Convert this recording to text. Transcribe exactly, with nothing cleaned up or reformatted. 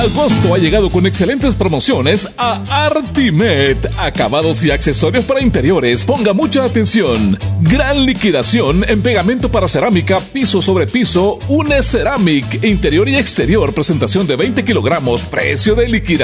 Agosto ha llegado con excelentes promociones a Artimed. Acabados y accesorios para interiores. Ponga mucha atención. Gran liquidación en pegamento para cerámica, piso sobre piso, Une Ceramic, interior y exterior. Presentación de veinte kilogramos. Precio de liquidación